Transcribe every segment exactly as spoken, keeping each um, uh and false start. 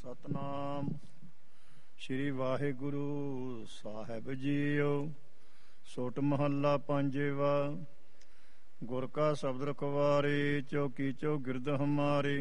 ਸਤਨਾਮ ਸ਼੍ਰੀ ਵਾਹਿਗੁਰੂ ਸਾਹਿਬ JIO. ਸੋਟ ਮਹੱਲਾ ਪੰਜਵਾ। ਗੁਰ ਕਾ ਸ਼ਬਦ ਰਖਵਾਰੇ, ਚੌਕੀ ਚੌ ਗਿਰਦ ਹਮਾਰੇ।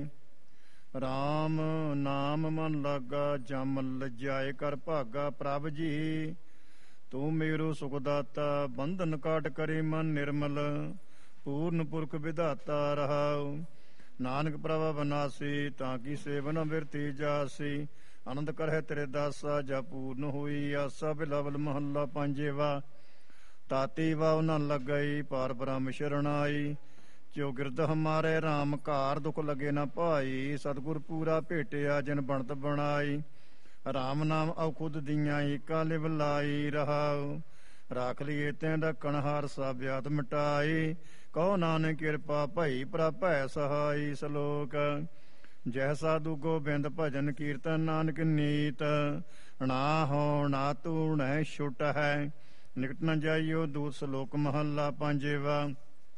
ਰਾਮ ਨਾਮ ਮਨ ਲਾਗਾ, ਜਮ ਲਜਾਏ ਕਰ ਭਾਗਾ। ਪ੍ਰਭ ਜੀ ਤੂੰ ਮੇਰੋ ਸੁਖ ਦਾਤਾ, ਬੰਧਨ ਕਾਟ ਕਰੇ ਮਨ ਨਿਰਮਲ। ਪੂਰਨ ਪੁਰਖ ਵਿਧਾਤਾ ਰਹਾਉ, ਨਾਨਕ ਪ੍ਰਭ ਬਨਾਸੀ। ਤਾਂ ਕੀ ਸੇਵਨ ਬਿਰਤੀ ਜਾਸੀ, ਆਨੰਦ ਕਰਹਿ ਤੇਰੇ ਦਾਸਾ। ਜਾ ਪੂਰਨ ਹੋਈ ਆਸਾ, ਬਿਲਾਵਲ ਮਹੱਲਾ ਪੰਜਵਾ। ਤਾਤੀ ਵਾਉ ਨ ਲੱਗਈ, ਪਾਰ ਬ੍ਰਹਮ ਸ਼ਰਨ ਆਈ। ਜੋ ਗਿਰਦ ਹਮਾਰੇ ਰਾਮ, ਘਾਰ ਦੁਖ ਲਗੇ ਨ ਭਾਈ। ਸਤਿਗੁਰ ਪੂਰਾ ਭੇਟਿਆ, ਜਿਨ ਬਣਤ ਬਣਾਈ। ਰਾਮ ਨਾਮ ਔਖੁਦ ਦੀਆਂ, ਏਕਾ ਲਿਵ ਲਾਈ ਰਹਾਉ। ਰਾਖ ਲੀਏ ਤੈਂ ਡੱਕਣ ਹਾਰ, ਸਭ ਬਿਆਤ ਮਿਟਾਈ। ਕਹੋ ਨਾਨਕ ਕਿਰਪਾ ਭਈ, ਪ੍ਰਭ ਭੈ ਸਹਾਈ। ਸਲੋਕ। ਜੈ ਸਾਧੂ ਗੋਬਿੰਦ ਭਜਨ ਕੀਰਤਨ, ਨਾਨਕ ਨੀਤ। ਨਾ ਹੋ ਨਾ ਤੂੰ ਨਹਿ ਛੁਟ ਹੈ, ਨਿਕਟ ਨ ਜਾਈਓ ਦੂਤ। ਸਲੋਕ ਮਹੱਲਾ ਪੰਜਵਾ।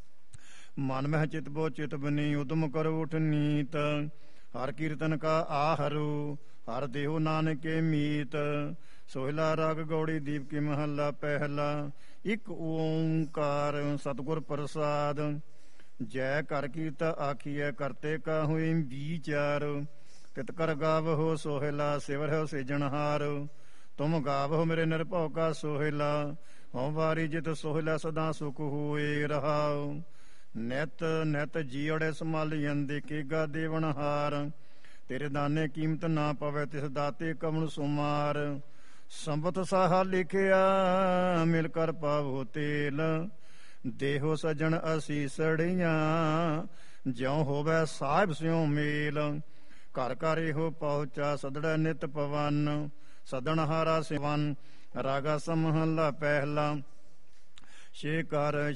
ਮਨ ਮਹਿ ਚਿਤ ਬੋ ਚਿਤ ਬਨੀ, ਉਦਮ ਕਰੋ ਉਠ ਨੀਤ। ਹਰ ਕੀਰਤਨ ਕਾ ਆਹਰੂ, ਹਰ ਦੇਹੁ ਨਾਨਕੇ ਮੀਤ। ਸੋਹਿਲਾ ਰਾਗ ਗੌੜੀ ਦੀਪ ਕੀ ਮਹੱਲਾ ਪਹਿਲਾ। ਇੱਕ ਓੰਕਾਰ ਸਤਿਗੁਰ ਪ੍ਰਸਾਦ, ਜੈ ਕਰ ਕੀਰਤ ਆਖੀਐ, ਕਰਤੇ ਕਾ ਹੋਈ ਵਿਚਾਰ। ਤਿਤ ਕਰ ਗਾਵਹੋ ਸੋਹਿਲਾ, ਸਿਵਰ ਹੈ ਸਿਰਜਣਹਾਰ। ਤੁਮ ਗਾਵਹੋ ਮੇਰੇ ਨਿਰਭਉ ਕਾ ਸੋਹਿਲਾ, ਹਉ ਵਾਰੀ ਜਿਤ ਸੋਹਿਲਾ ਸਦਾ ਸੁਖ ਹੋਏ ਰਹਾਉ। ਨਿਤ ਨਿਤ ਜੀਉੜੇ ਸੰਭਾਲੀਐ, ਦੇਖੇਗਾ ਦੇਵਨਹਾਰ। ਤੇਰੇ ਦਾਨੇ ਕੀਮਤ ਨਾ ਪਵੇ, ਤਿਸ ਦਾਤੇ ਕਵਣ ਸੁਮਾਰ। ਸੰਬਤ ਸਾਹਾ ਲਿਖਿਆ, ਮਿਲ ਕਰ ਪਾਵੋ ਤੇਲ। ਦੇਹੋ ਸਜਣ ਅਸੀਸੜੀਆਂ, ਜਿਉ ਹੋਵੇ ਸਾਹਿਬ ਸਿਉ ਮੇਲ। ਘਰ ਘਰ ਇਹੋ ਪਹੁੰਚਾ, ਸਦੜੈ ਨਿਤ ਪਵਨ। ਸਦਨ ਹਾਰਾ ਸਿਵਨ। ਰਾਗਾ ਸਮਹੱਲਾ ਪਹਿਲਾ। ਛੇ ਕਰ